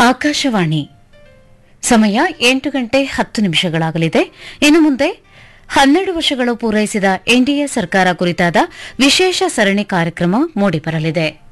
ಆಕಾಶವಾಣಿ ಸಮಯ 8:10 ಇನ್ನು ಮುಂದೆ 12 ವರ್ಷಗಳು ಪೂರೈಸಿದ ಎನ್ಡಿಎ ಸರ್ಕಾರ ಕುರಿತಾದ ವಿಶೇಷ ಸರಣಿ ಕಾರ್ಯಕ್ರಮ ಮೂಡಿಬರಲಿದೆ.